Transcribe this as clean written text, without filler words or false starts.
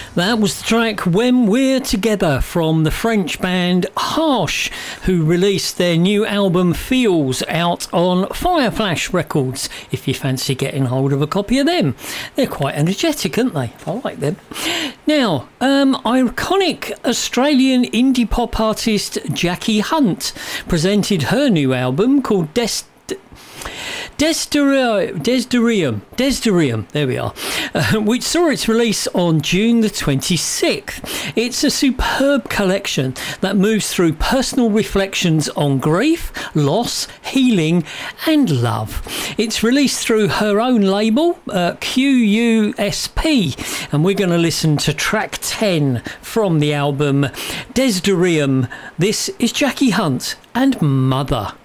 That was the track When We're Together from the French band Harsh, who released their new album Feels out on Fireflash Records, if you fancy getting hold of a copy of them. They're quite energetic, aren't they? I like them. Now, iconic Australian indie pop artist Jackie Hunt presented her new album called Desderium, there we are, which saw its release on June the 26th. It's a superb collection that moves through personal reflections on grief, loss, healing and love. It's released through her own label, QUSP, and we're going to listen to track 10 from the album Desderium. This is Jackie Hunt and Mother.